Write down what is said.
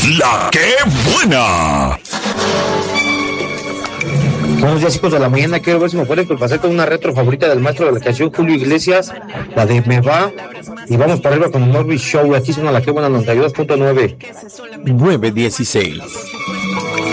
La que buena. Buenos días, hijos de la mañana. Quiero ver si me pueden pasar con una retro favorita del maestro de la canción, Julio Iglesias, la de Me Va. Y vamos para arriba con el Norby Show. Aquí suena La que buena 92.9. 916.